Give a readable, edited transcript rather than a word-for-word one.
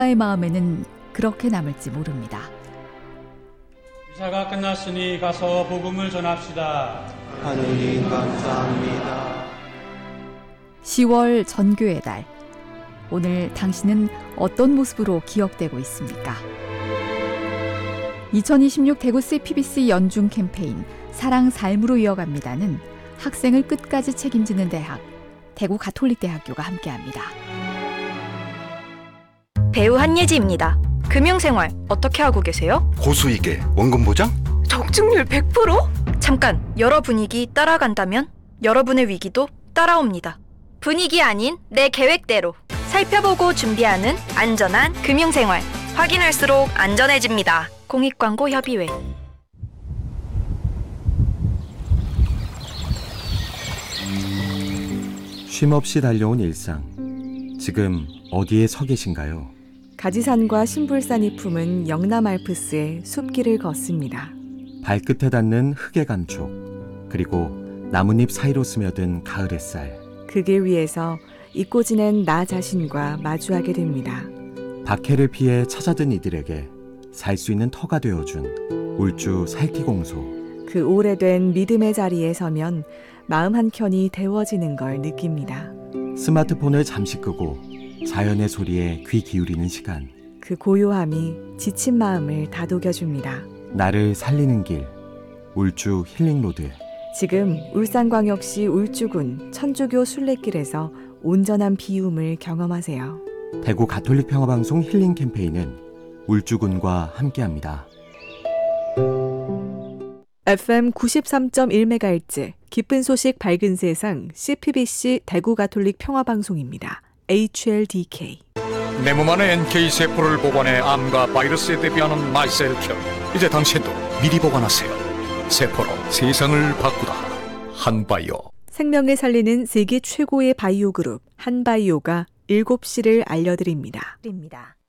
의 마음에는 그렇게 남을지 모릅니다. 미사가 끝났으니 가서 복음을 전합시다. 하느님 감사합니다. 10월 전교의 달. 오늘 당신은 어떤 모습으로 기억되고 있습니까? 2026 대구 CPBC 연중 캠페인 사랑 삶으로 이어갑니다는 학생을 끝까지 책임지는 대학, 대구 가톨릭대학교가 함께합니다. 배우 한예지입니다. 금융생활 어떻게 하고 계세요? 고수익에 원금 보장? 적중률 100%? 잠깐, 여러 분위기 따라간다면 여러분의 위기도 따라옵니다. 분위기 아닌 내 계획대로 살펴보고 준비하는 안전한 금융생활. 확인할수록 안전해집니다. 공익광고협의회. 쉼없이 달려온 일상. 지금 어디에 서 계신가요? 가지산과 신불산이 품은 영남 알프스의 숲길을 걷습니다. 발끝에 닿는 흙의 감촉, 그리고 나뭇잎 사이로 스며든 가을 햇살. 그 길 위에서 잊고 지낸 나 자신과 마주하게 됩니다. 박해를 피해 찾아든 이들에게 살 수 있는 터가 되어준 울주 살피공소. 그 오래된 믿음의 자리에 서면 마음 한켠이 데워지는 걸 느낍니다. 스마트폰을 잠시 끄고 자연의 소리에 귀 기울이는 시간. 그 고요함이 지친 마음을 다독여줍니다. 나를 살리는 길, 울주 힐링로드. 지금 울산광역시 울주군 천주교 순례길에서 온전한 비움을 경험하세요. 대구 가톨릭 평화방송 힐링 캠페인은 울주군과 함께합니다. FM 93.1MHz 기쁜 소식 밝은 세상 CPBC 대구 가톨릭 평화방송입니다. HLDK. 내 몸 안에 NK세포를 보관해 암과 바이러스에 대비하는 마이셀큐. 이제 당신도 미리 보관하세요. 세포로 세상을 바꾸다. 한바이오. 생명을 살리는 세계 최고의 바이오 그룹 한바이오가 7시를 알려드립니다.